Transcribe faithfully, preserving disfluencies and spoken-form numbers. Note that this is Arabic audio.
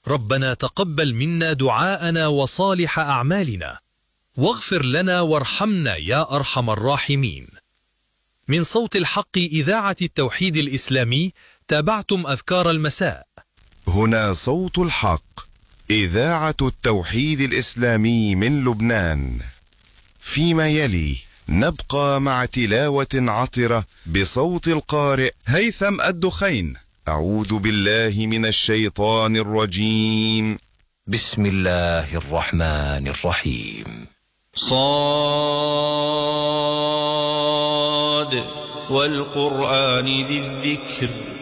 ربنا تقبل منا دعاءنا وصالح أعمالنا، واغفر لنا وارحمنا يا أرحم الراحمين. من صوت الحق إذاعة التوحيد الإسلامي، تابعتم أذكار المساء. هنا صوت الحق إذاعة التوحيد الإسلامي من لبنان. فيما يلي نبقى مع تلاوة عطرة بصوت القارئ هيثم الدخين. أعوذ بالله من الشيطان الرجيم. بسم الله الرحمن الرحيم. صاد والقرآن ذي الذكر